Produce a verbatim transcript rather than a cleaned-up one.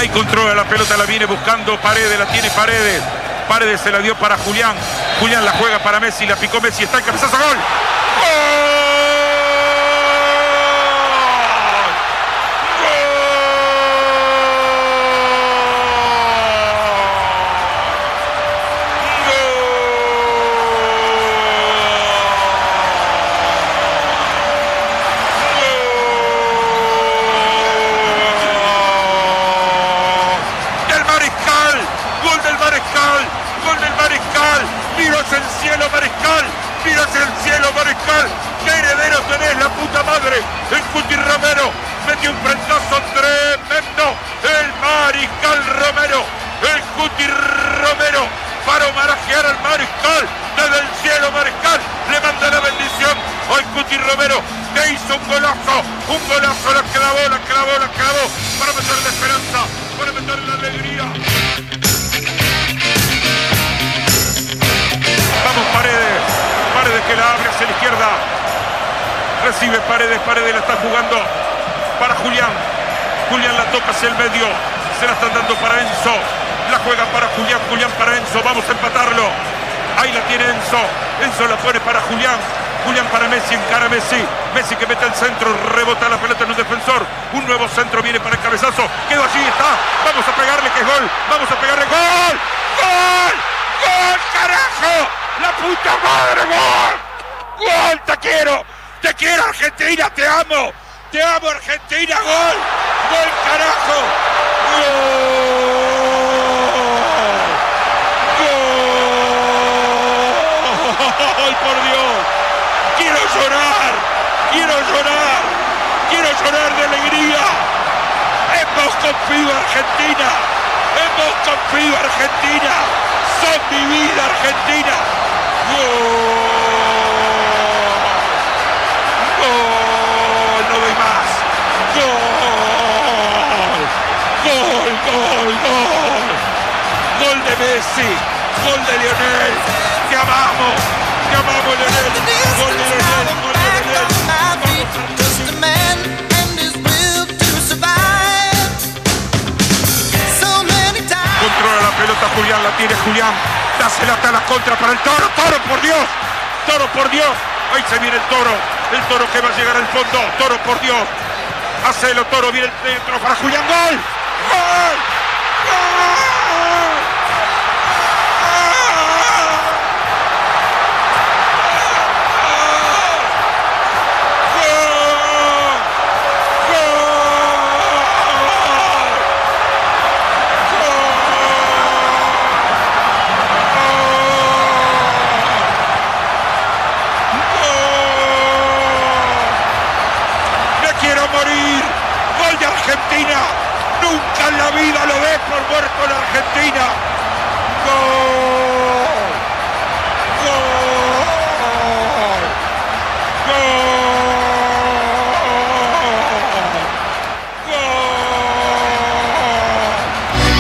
Ahí controla la pelota, la viene buscando Paredes, la tiene Paredes. Paredes se la dio para Julián. Julián la juega para Messi, la picó Messi, está el cabezazo, gol. ¡Gol! ¡Miras el cielo, Mariscal! ¡Miras el cielo, Mariscal! ¡Qué heredero tenés, la puta madre! El Cuti Romero metió un frentazo tremendo. El Mariscal Romero. El Cuti Romero para homenajear al Mariscal. Desde el cielo, Mariscal le manda la bendición al Cuti Romero, que hizo un golazo. Un golazo, la clavó, la clavó, la clavó. Para meterle la esperanza, para meterle la alegría. Vamos Paredes, Paredes que la abre hacia la izquierda, recibe Paredes, Paredes la está jugando para Julián, Julián la toca hacia el medio, se la están dando para Enzo, la juega para Julián, Julián para Enzo, vamos a empatarlo, ahí la tiene Enzo, Enzo la pone para Julián, Julián para Messi, encara Messi, Messi que mete el centro, rebota la pelota en un defensor, un nuevo centro viene para el cabezazo, quedó allí, está, vamos a pegarle que es gol, vamos a pegarle, gol, gol, gol, carajo. ¡La puta madre, gol! ¡Gol! ¡Te quiero! ¡Te quiero, Argentina! ¡Te amo! ¡Te amo, Argentina! ¡Gol! ¡Gol, carajo! ¡Gol! ¡Gol, por Dios! ¡Quiero llorar! ¡Quiero llorar! ¡Quiero llorar de alegría! ¡Hemos confiado, Argentina! ¡Hemos confiado, Argentina! ¡Son mi vida, Argentina! ¡Gol! ¡Gol! ¡No doy más! ¡Gol! ¡Gol, gol, gol! ¡Gol de Messi! ¡Gol de Lionel! ¡Te amamos! ¡Te amamos, Lionel! ¡Gol de Lionel! ¡Gol de Lionel! Controla la pelota Julián, la tiene Julián. Dásela hasta la contra para el Toro. Toro, por Dios. Toro, por Dios. Ahí se viene el Toro. El Toro que va a llegar al fondo. Toro, por Dios. Hacelo, Toro. Viene el centro para Julián. ¡Gol! ¡Gol! ¡Gol! Argentina, nunca en la vida lo ves por muerto la Argentina. ¡Gol!